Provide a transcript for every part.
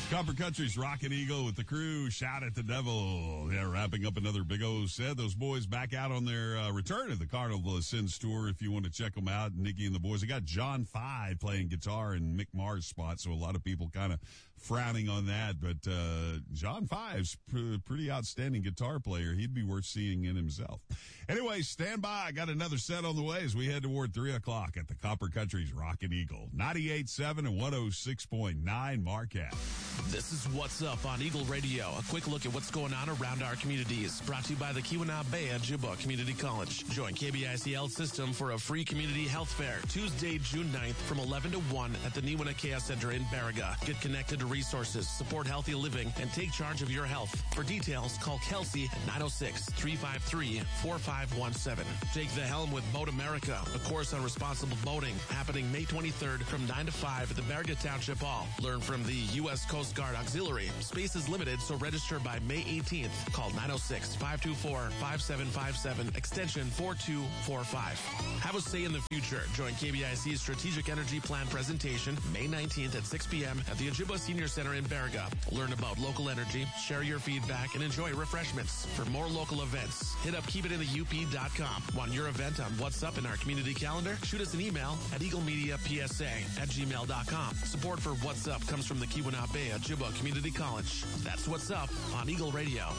Copper Country's Rockin' Eagle with the crew. Shout at the devil. Yeah, wrapping up another Big O set. Those boys back out on their return to the Carnival of Sins tour. If you want to check them out, Nikki and the boys. They got John Five playing guitar in Mick Mars' spot, so a lot of people kind of frowning on that. But John Five's pretty outstanding guitar player. He'd be worth seeing in himself. Anyway, stand by. I got another set on the way as we head toward 3 o'clock at the Copper Country's Rockin' Eagle. 98.7 and 106.9 Marquette. This is What's Up on Eagle Radio. A quick look at what's going on around our communities. Brought to you by the Keweenaw Ojibwa Community College. Join KBIC Health System for a free community health fair Tuesday, June 9th from 11 to 1 at the Niwina Chaos Center in Baraga. Get connected to resources, support healthy living, and take charge of your health. For details, call Kelsey at 906-353-4517. Take the helm with Boat America, a course on responsible boating, happening May 23rd from 9 to 5 at the Baraga Township Hall. Learn from the U.S. Coast Guard Auxiliary. Space is limited, so register by May 18th. Call 906-524-5757, extension 4245. Have a say in the future. Join KBIC's Strategic Energy Plan presentation May 19th at 6 p.m. at the Ojibwa Senior Center in Baraga. Learn about local energy, share your feedback, and enjoy refreshments. For more local events, hit up keepitinthe.up.com. Want your event on What's Up in our community calendar? Shoot us an email at eaglemediapsa@gmail.com. Support for What's Up comes from the Keweenaw Ojibwa Community College. That's What's Up on Eagle Radio.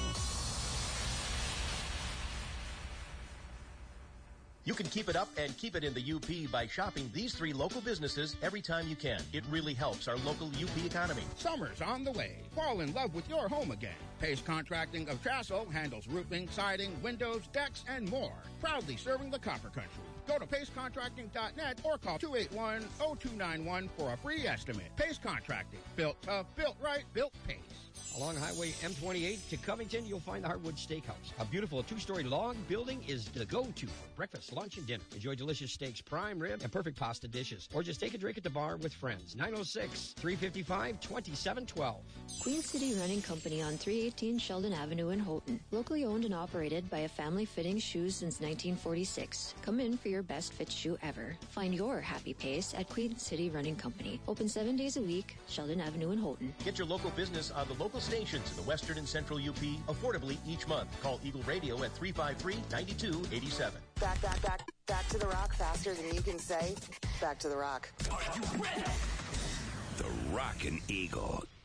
You can keep it up and keep it in the UP by shopping these 3 local businesses every time you can. It really helps our local UP economy. Summer's on the way. Fall in love with your home again. Pace Contracting of Chassell handles roofing, siding, windows, decks, and more. Proudly serving the Copper Country. Go to pacecontracting.net or call 281-0291 for a free estimate. Pace Contracting. Built tough, built right, built Pace. Along Highway M28 to Covington, you'll find the Hardwood Steakhouse. A beautiful 2-story log building is the go-to for breakfast, lunch, and dinner. Enjoy delicious steaks, prime rib, and perfect pasta dishes. Or just take a drink at the bar with friends. 906-355-2712. Queen City Running Company on 318 Sheldon Avenue in Houghton. Locally owned and operated by a family fitting shoes since 1946. Come in for your best fit shoe ever. Find your happy pace at Queen City Running Company. Open 7 days a week, Sheldon Avenue in Houghton. Get your local business on the local stations in the Western and Central UP affordably each month. Call Eagle Radio at 353-9287. Back to the rock faster than you can say. Back to the rock. Are you ready? The Rockin' Eagle